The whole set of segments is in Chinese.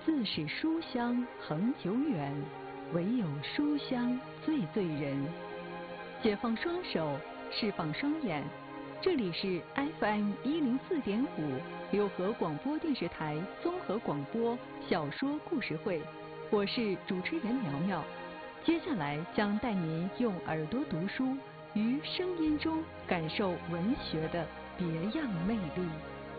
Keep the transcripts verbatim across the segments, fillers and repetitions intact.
自是书香恒久远，唯有书香最醉人。解放双手，释放双眼，这里是 F M 一零四点五六合广播电视台综合广播小说故事会，我是主持人苗苗。接下来将带您用耳朵读书，于声音中感受文学的别样魅力。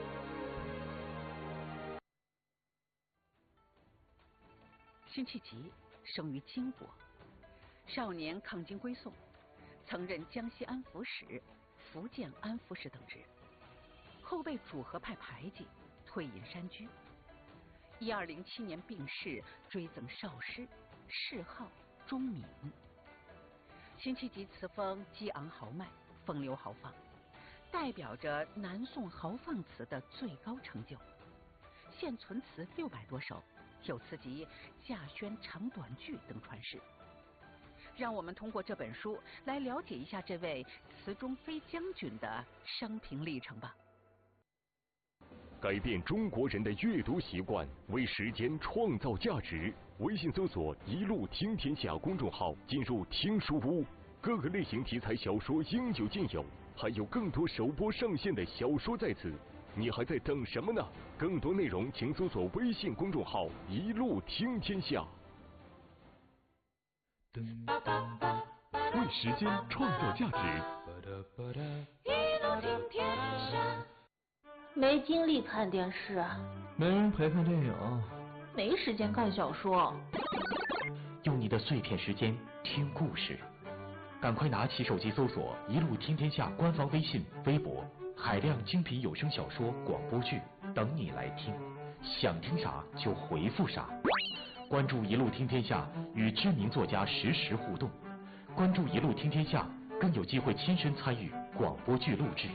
辛弃疾生于金国，少年抗金归宋，曾任江西安抚使、福建安抚使等职，后被主和派排挤，退隐山居。一二零七年病逝，追赠少师，谥号钟敏。辛弃疾词风激昂豪迈，风流豪放，代表着南宋豪放词的最高成就。现存词六百多首，有词集《稼轩长短句》等传世。让我们通过这本书来了解一下这位词中飞将军的生平历程吧。 改变中国人的阅读习惯，为时间创造价值。微信搜索“一路听天下”公众号，进入听书屋，各个类型题材小说应有尽有，还有更多首播上线的小说在此。你还在等什么呢？更多内容请搜索微信公众号“一路听天下”。为时间创造价值。 一路听天下。没精力看电视， 没人陪看电影， 没时间看小说。 用你的碎片时间听故事，赶快拿起手机搜索“一路听天下”官方微信、微博，海量精品有声小说、广播剧等你来听，想听啥就回复啥。关注“一路听天下”，与知名作家实时互动。关注“一路听天下”，更有机会亲身参与广播剧录制。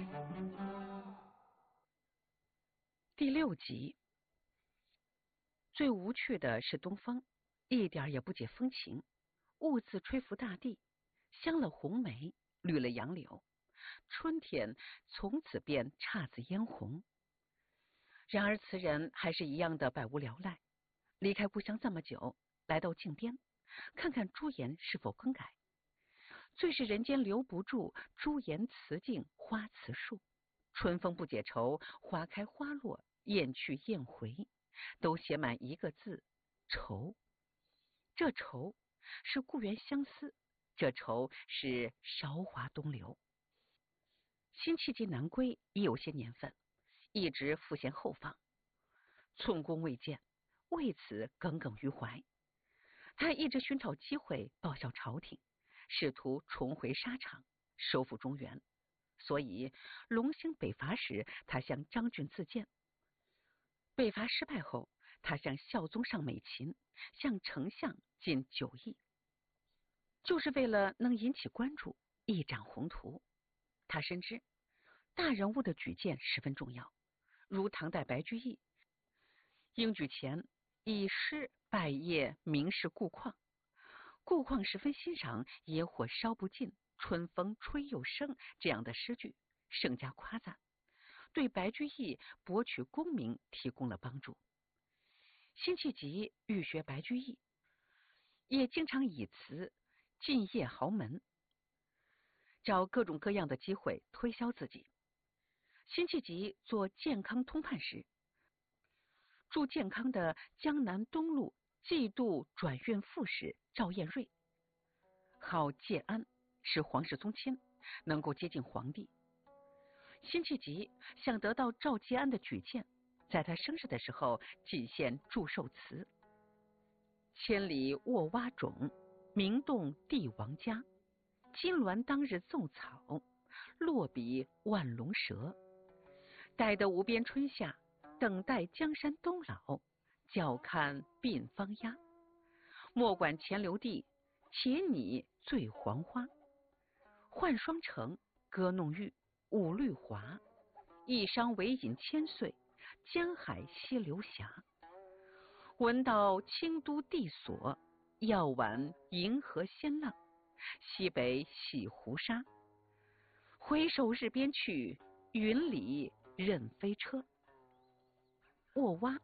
第六集，最无趣的是东风，一点也不解风情，兀自吹拂大地，香了红梅，绿了杨柳，春天从此便姹紫嫣红。然而词人还是一样的百无聊赖，离开故乡这么久，来到靖边，看看朱颜是否更改。最是人间留不住朱颜辞镜花辞树，春风不解愁，花开花落，雁去雁回，都写满一个字：愁。这愁是故园相思，这愁是韶华东流。辛弃疾南归已有些年份，一直赋闲后方，寸功未见，为此耿耿于怀。他一直寻找机会报效朝廷，试图重回沙场，收复中原。所以龙兴北伐时，他向张俊自荐。北伐失败后，他向孝宗上美琴，向丞相进酒意，就是为了能引起关注，一展宏图。他深知大人物的举荐十分重要，如唐代白居易，应举前以诗拜谒名士顾况，顾况十分欣赏野火烧不尽，春风吹又生这样的诗句，盛加夸赞，对白居易博取功名提供了帮助。辛弃疾欲学白居易，也经常以词进谒豪门，找各种各样的机会推销自己。辛弃疾做建康通判时，驻建康的江南东路济度转运副使赵彦瑞，号介安，是皇室宗亲，能够接近皇帝。辛弃疾想得到赵介安的举荐，在他生日的时候进献祝寿词：千里沃蛙种，鸣动帝王家。金銮当日奏草，落笔万龙蛇。待得无边春夏，等待江山东老。晓看鬓方鸦，莫管钱流地，且拟醉黄花。浣霜城，歌弄玉，舞绿华。一觞为饮千岁，江海西流霞。闻道清都地所，要挽银河仙浪。西北洗胡沙，回首日边去，云里任飞车。沃蛙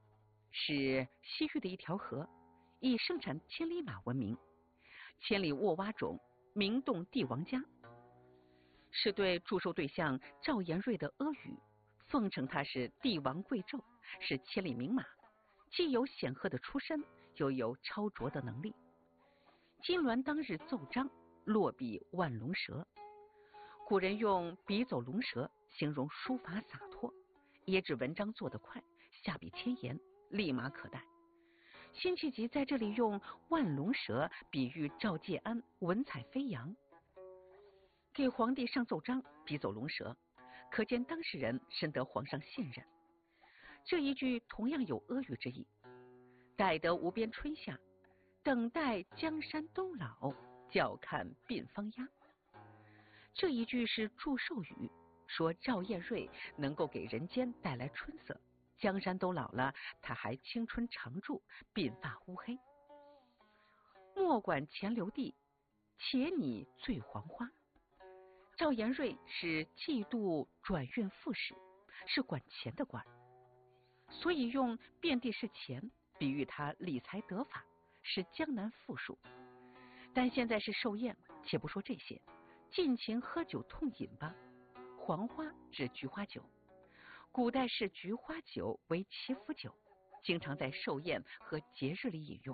是西域的一条河，以生产千里马闻名。千里沃蛙种名动帝王家，是对祝寿对象赵延瑞的阿谀，奉称他是帝王贵胄，是千里名马，既有显赫的出身，又有超卓的能力。金銮当日奏章，落笔万龙蛇。古人用笔走龙蛇形容书法洒脱，也指文章做得快，下笔千言，立马可待。辛弃疾在这里用万龙蛇比喻赵介安文采飞扬，给皇帝上奏章，笔走龙蛇，可见当事人深得皇上信任。这一句同样有阿谀之意。待得无边春夏，等待江山东老，晓看鬓方鸦。这一句是祝寿语，说赵彦瑞能够给人间带来春色，江山都老了，他还青春常驻，鬓发乌黑。莫管钱留地，且你醉黄花。赵延瑞是季度转运副使，是管钱的官，所以用遍地是钱比喻他理财得法，是江南富庶。但现在是寿宴，且不说这些，尽情喝酒痛饮吧。黄花指菊花酒，古代视菊花酒为祈福酒，经常在寿宴和节日里饮用。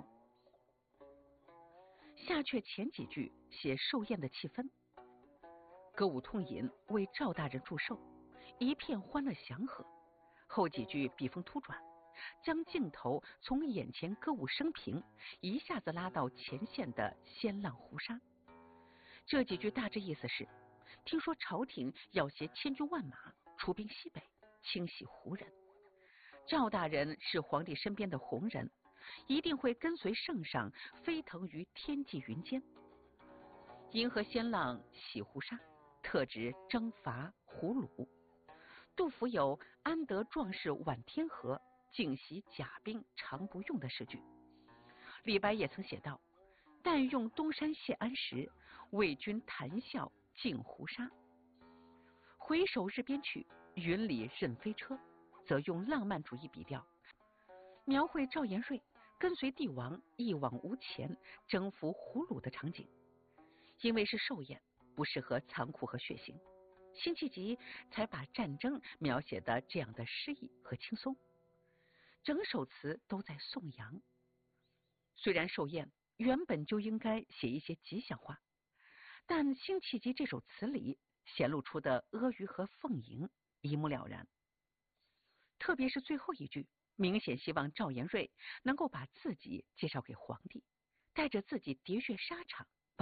下阙前几句写寿宴的气氛，歌舞痛饮为赵大人祝寿，一片欢乐祥和。后几句笔锋突转，将镜头从眼前歌舞升平一下子拉到前线的鲜浪胡沙。这几句大致意思是，听说朝廷要携千军万马出兵西北，清洗胡人。赵大人是皇帝身边的红人，一定会跟随圣上飞腾于天际云间。银河鲜浪洗胡沙，特指征伐胡虏。杜甫有安得壮士挽天河，尽洗甲兵常不用的诗句。李白也曾写道，但用东山谢安时，为君谈笑尽胡沙。回首日边去，云里任飞车，则用浪漫主义笔调，描绘赵延瑞跟随帝王一往无前征服胡虏的场景。因为是寿宴，不适合残酷和血腥，辛弃疾才把战争描写的这样的诗意和轻松。整首词都在颂扬。虽然寿宴原本就应该写一些吉祥话，但辛弃疾这首词里显露出的阿谀和奉迎一目了然。特别是最后一句，明显希望赵延瑞能够把自己介绍给皇帝，带着自己喋血沙场，